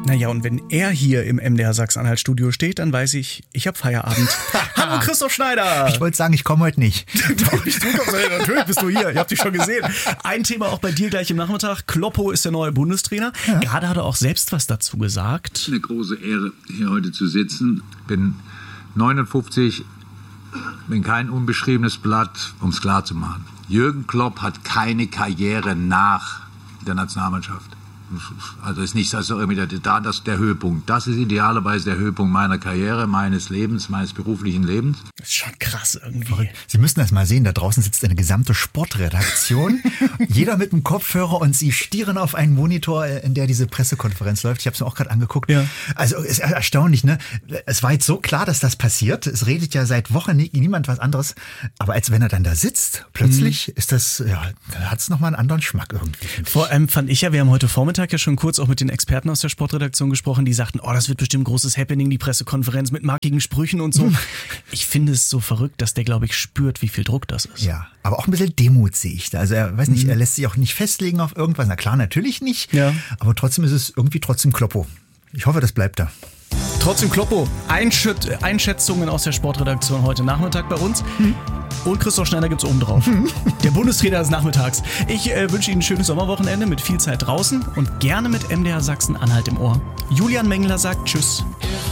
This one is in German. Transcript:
Naja, und wenn er hier im MDR Sachsen-Anhalt-Studio steht, dann weiß ich, ich habe Feierabend. Hallo Christoph Schneider! Ich wollte sagen, ich komme heute nicht. Natürlich bist du hier, ihr habt dich schon gesehen. Ein Thema auch bei dir gleich im Nachmittag. Kloppo ist der neue Bundestrainer. Ja. Gerade hat er auch selbst was dazu gesagt. Eine große Ehre, hier heute zu sitzen. Bin 59, bin kein unbeschriebenes Blatt, um es klar zu machen. Jürgen Klopp hat keine Karriere nach der Nationalmannschaft. Also ist nicht also irgendwie der Höhepunkt. Das ist idealerweise der Höhepunkt meiner Karriere, meines Lebens, meines beruflichen Lebens. Das ist schon krass irgendwie. Sie müssen das mal sehen, da draußen sitzt eine gesamte Sportredaktion, jeder mit einem Kopfhörer und sie stieren auf einen Monitor, in der diese Pressekonferenz läuft. Ich habe es mir auch gerade angeguckt. Ja. Also ist erstaunlich, ne? Es war jetzt so klar, dass das passiert. Es redet ja seit Wochen niemand was anderes. Aber als wenn er dann da sitzt, plötzlich ist das, ja, da hat es nochmal einen anderen Geschmack irgendwie. Vor allem fand ich ja, wir haben heute Vormittag ja schon kurz auch mit den Experten aus der Sportredaktion gesprochen, die sagten, oh, das wird bestimmt ein großes Happening, die Pressekonferenz mit markigen Sprüchen und so. Ich finde es so verrückt, dass der, glaube ich, spürt, wie viel Druck das ist. Ja, aber auch ein bisschen Demut sehe ich da. Also er weiß nicht, er lässt sich auch nicht festlegen auf irgendwas. Na klar, natürlich nicht. Ja. Aber trotzdem ist es irgendwie trotzdem Kloppo. Ich hoffe, das bleibt da. Trotzdem Kloppo. Einschätzungen aus der Sportredaktion heute Nachmittag bei uns. Und Christoph Schneider gibt's oben drauf. Der Bundestrainer des Nachmittags. Ich wünsche Ihnen ein schönes Sommerwochenende mit viel Zeit draußen und gerne mit MDR Sachsen-Anhalt im Ohr. Julian Mengler sagt Tschüss.